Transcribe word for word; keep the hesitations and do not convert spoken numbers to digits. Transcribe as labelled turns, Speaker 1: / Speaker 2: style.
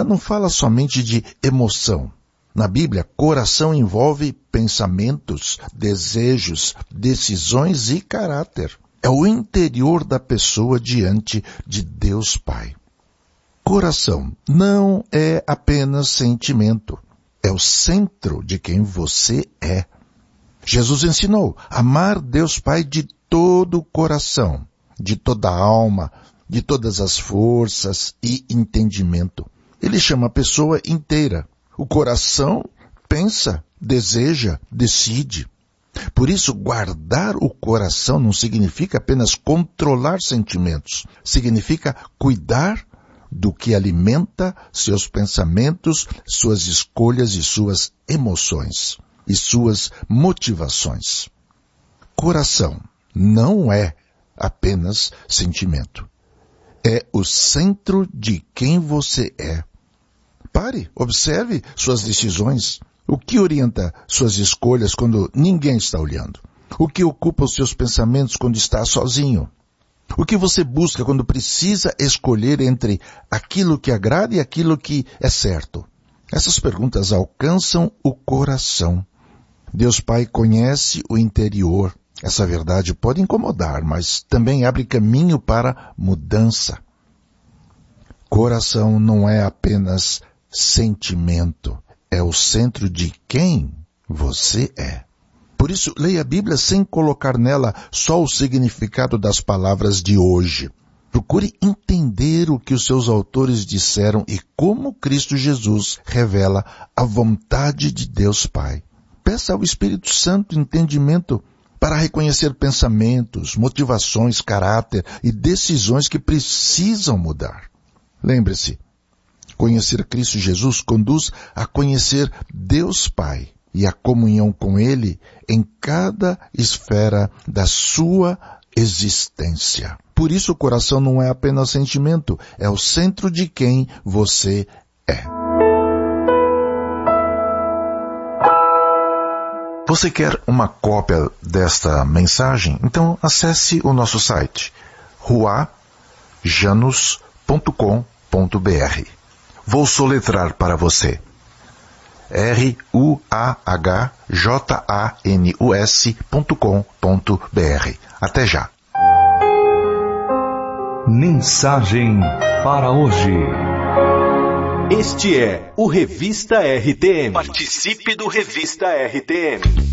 Speaker 1: Bíblia não fala somente de emoção. Na Bíblia, coração envolve pensamentos, desejos, decisões e caráter. É o interior da pessoa diante de Deus Pai. Coração não é apenas sentimento. É o centro de quem você é. Jesus ensinou a amar Deus Pai de todo o coração, de toda a alma, de todas as forças e entendimento. Ele chama a pessoa inteira. O coração pensa, deseja, decide. Por isso, guardar o coração não significa apenas controlar sentimentos. Significa cuidar do que alimenta seus pensamentos, suas escolhas e suas emoções e suas motivações. Coração não é apenas sentimento. É o centro de quem você é. Pare, observe suas decisões. O que orienta suas escolhas quando ninguém está olhando? O que ocupa os seus pensamentos quando está sozinho? O que você busca quando precisa escolher entre aquilo que agrada e aquilo que é certo? Essas perguntas alcançam o coração. Deus Pai conhece o interior. Essa verdade pode incomodar, mas também abre caminho para mudança. Coração não é apenas sentimento. É o centro de quem você é. Por isso, leia a Bíblia sem colocar nela só o significado das palavras de hoje. Procure entender o que os seus autores disseram e como Cristo Jesus revela a vontade de Deus Pai. Peça ao Espírito Santo entendimento para reconhecer pensamentos, motivações, caráter e decisões que precisam mudar. Lembre-se, conhecer Cristo Jesus conduz a conhecer Deus Pai e a comunhão com Ele em cada esfera da sua existência. Por isso o coração não é apenas sentimento, é o centro de quem você é. Você quer uma cópia desta mensagem? Então acesse o nosso site rua janus ponto com ponto b r. Vou soletrar para você. R U A H J A N U S ponto com ponto b r. Até já.
Speaker 2: Mensagem para hoje.
Speaker 3: Este é o Revista R T M. Participe do Revista R T M.